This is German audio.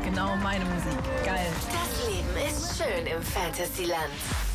Genau meine Musik. Geil. Das Leben ist schön im Fantasyland.